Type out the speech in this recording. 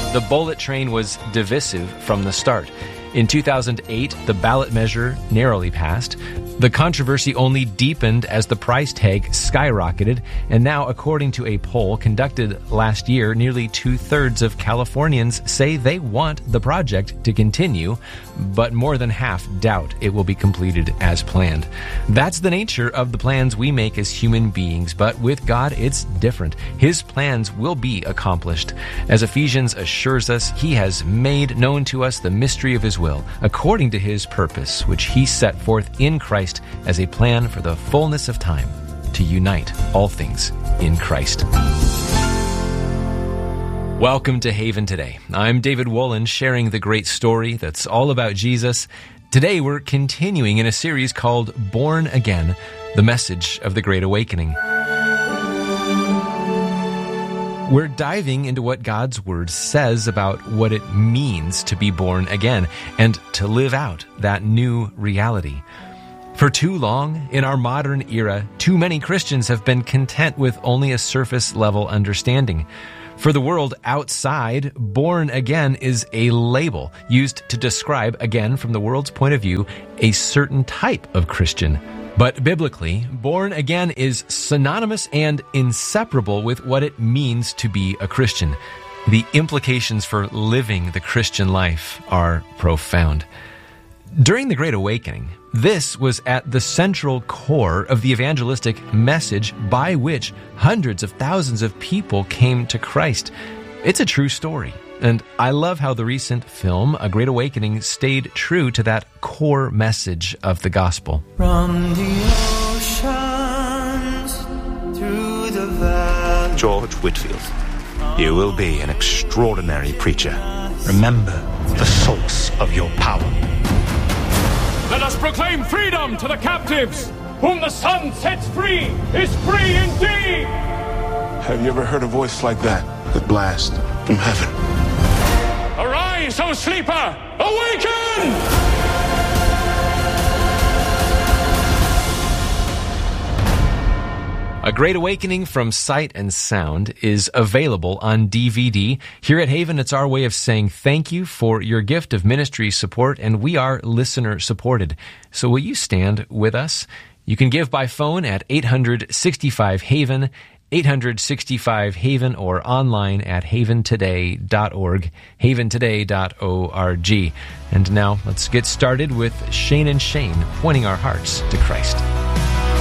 The bullet train was divisive from the start. In 2008, the ballot measure narrowly passed. The controversy only deepened as the price tag skyrocketed, and now, according to a poll conducted last year, nearly 2/3 of Californians say they want the project to continue, but more than half doubt it will be completed as planned. That's the nature of the plans we make as human beings, but with God, it's different. His plans will be accomplished. As Ephesians assures us, He has made known to us the mystery of His will, according to His purpose, which He set forth in Christ as a plan for the fullness of time, to unite all things in Christ. Welcome to Haven Today. I'm David Wolin, sharing the great story that's all about Jesus. Today we're continuing in a series called Born Again, the message of the Great Awakening. We're diving into what God's Word says about what it means to be born again and to live out that new reality. For too long, in our modern era, too many Christians have been content with only a surface-level understanding. For the world outside, born again is a label used to describe, again from the world's point of view, a certain type of Christian. But biblically, born again is synonymous and inseparable with what it means to be a Christian. The implications for living the Christian life are profound. During the Great Awakening, this was at the central core of the evangelistic message by which hundreds of thousands of people came to Christ. It's a true story, and I love how the recent film, A Great Awakening, stayed true to that core message of the gospel. From the oceans through the valley. George Whitfield, you will be an extraordinary preacher. Remember the source of your power. Let us proclaim freedom to the captives. Whom the Son sets free is free indeed. Have you ever heard a voice like that? The blast from heaven. Arise, O sleeper! Awaken! A Great Awakening from Sight and Sound is available on DVD. Here at Haven, it's our way of saying thank you for your gift of ministry support, and we are listener-supported. So will you stand with us? You can give by phone at 865-HAVEN, 865-HAVEN, or online at haventoday.org, haventoday.org. And now, let's get started with Shane and Shane, pointing our hearts to Christ.